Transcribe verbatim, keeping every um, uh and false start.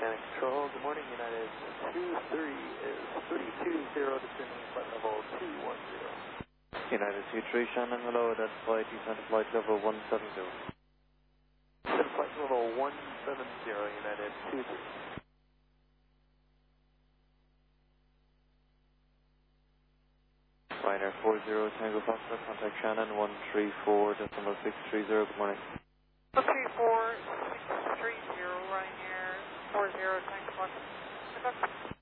Shannon Control, good morning, United two three is three two zero, descending flight level two one zero. United two three, Shannon, hello, identify descent flight level one seven zero. Descent flight level one seven zero, United two three. Ryanair four zero, Tango Foxtrot, contact Shannon one three four decimal six three zero, good morning. one three four six three zero, Ryanair four zero, Tango Foxtrot.